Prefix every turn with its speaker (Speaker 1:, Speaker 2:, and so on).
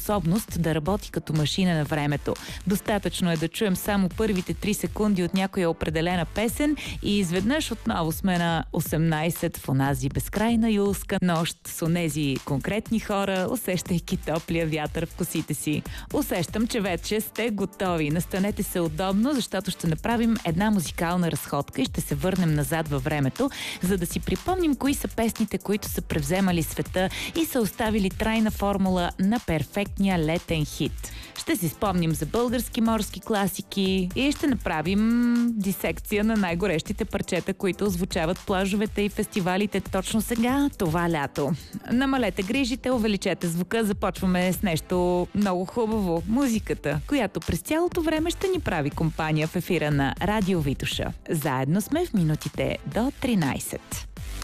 Speaker 1: способност да работи като машина на времето. Достатъчно е да чуем само първите 3 секунди от някоя определена песен и изведнъж отново сме на 18 в онази безкрайна юлска нощ с онези конкретни хора, усещайки топлия вятър в косите си. Усещам, че вече сте готови. Настанете се удобно, защото ще направим една музикална разходка и ще се върнем назад във времето, за да си припомним кои са песните, които са превземали света и са оставили трайна формула на перфектния летен хит. Ще си спомним за български морски класики и ще направим дисекция на най-горещите парчета, които озвучават плажовете и фестивалите точно сега, това лято. Намалете грижите, увеличете звука, започваме с нещо много хубаво. Музиката, която през цялото време ще ни прави компания в ефира на Радио Витоша. Заедно сме в минутите до 13.